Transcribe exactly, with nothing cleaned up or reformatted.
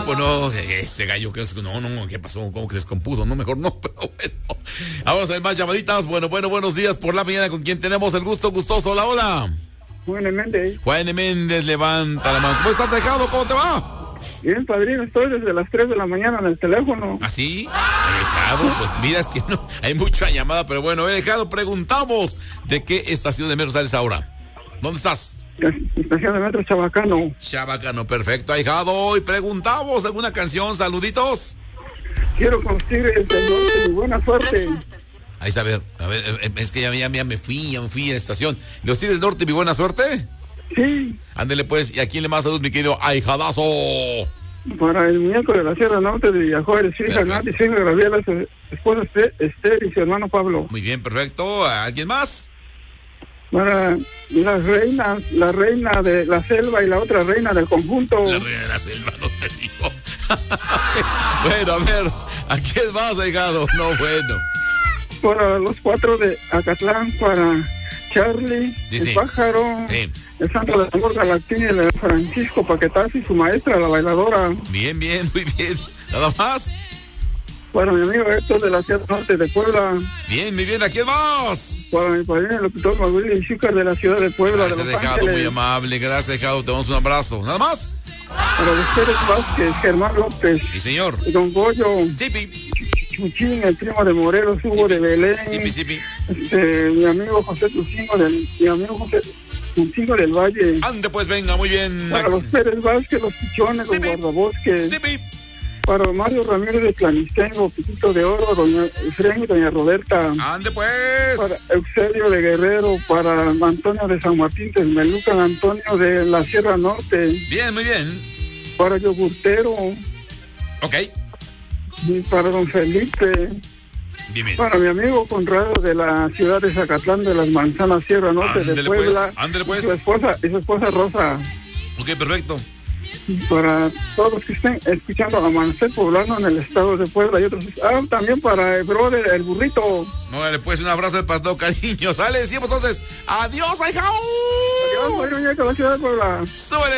pues no, este gallo que es, no, no, ¿qué pasó? ¿Cómo que se descompuso? No, mejor no, pero bueno. Vamos a ver más llamaditas. Bueno, bueno, buenos días por la mañana. ¿Con quién tenemos el gusto? Gustoso, hola, hola. Juan Méndez. Juan Méndez, levanta la mano. ¿Cómo estás, Dejado? ¿Cómo te va? Bien, padrino, estoy desde las tres de la mañana en el teléfono. ¿Ah, sí? Dejado, pues mira, es que no, hay mucha llamada, pero bueno, Dejado, preguntamos de qué estación de metro sales ahora. ¿Dónde estás? Estación de metro Chabacano. Chabacano, perfecto, ahijado. Y preguntamos alguna canción, saluditos. Quiero con los Tigres del Norte, y buena suerte. Ahí está, a ver, a ver, es que ya, ya, ya me fui, ya me fui a la estación. ¿Los Tigres del Norte, mi buena suerte? Sí. Ándele pues, ¿y a quién le más salud, mi querido ahijadazo? Para el muñeco de la Sierra Norte de Villajuárez, su hija Nati, su hija Gabriela, su esposa Esther y su hermano Pablo. Muy bien, perfecto. ¿Alguien más? Para la reina, la reina de la selva y la otra reina del conjunto. La reina de la selva, no te digo. Bueno, a ver, ¿a quién más, ahijado? No, bueno. Para los cuatro de Acatlán, para Charlie, sí, el sí. pájaro, sí. el santo del amor Galactín y el Francisco Paquetaz y su maestra, la bailadora. Bien, bien, muy bien. ¿Nada más? Para mi amigo Héctor de la Sierra Norte de Puebla. Bien, muy bien. ¿A quién más? Para mi padrino, el locutor Maguila y Xúcar de la ciudad de Puebla. Gracias, de Los Dejado, Ángeles. muy amable. Gracias, Dejado. Te damos un abrazo. ¿Nada más? Para los Pérez Vázquez, Germán López. Sí, señor. Y Don Goyo. Sipi. Chuchín, el primo de Morelos, Hugo Sipi. de Belén. Sipi, sipi. Este, mi amigo José Tucingo del, mi amigo José Tucingo del Valle. Ande, pues venga, muy bien. Para los Pérez Vázquez, los Pichones, los Sipi. Guardabosques. Sipi. Para Mario Ramírez de Planistengo, Pitito de Oro, doña Efraín y doña Roberta. Ande, pues. Para Eusebio de Guerrero, para Antonio de San Martín, Texmelucan, Antonio de la Sierra Norte. Bien, muy bien. Para Yogurtero. Ok. Y para don Felipe. Bien, bien. Para mi amigo Conrado de la ciudad de Zacatlán de las Manzanas, Sierra Norte Ándele, de Puebla. pues. Ándele, pues. Y su esposa, y su esposa Rosa. Ok, perfecto. Para todos los que estén escuchando Amanecer Poblano en el estado de Puebla y otros. Ah, también para el brother, el burrito. No, le pues un abrazo para todo cariño. Sale, decimos entonces, adiós, ahijado. Adiós, soy Muñeco de la ciudad de Puebla. Súbele.